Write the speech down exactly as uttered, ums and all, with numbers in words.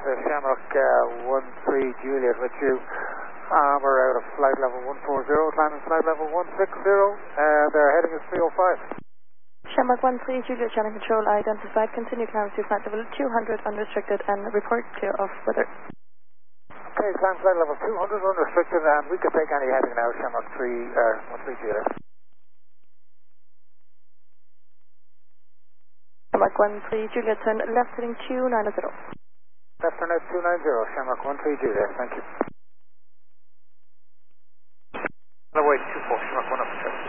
Delta, Shamrock uh, one three Juliet with you. Uh, we're out of flight level one four zero, climbing flight level one six zero. Uh, their heading is three oh five. Shamrock one three Juliet, channel control identified. Continue climb to flight level two hundred unrestricted and report clear of weather. Okay, climb flight level two hundred unrestricted, and we can take any heading now, Shamrock three, uh, one three Juliet. Shamrock one three Juliet, turn left heading two nine zero. Left turn out two nine zero, Shamrock one three Juliet, thank you. Runway two four, Shamrock one up.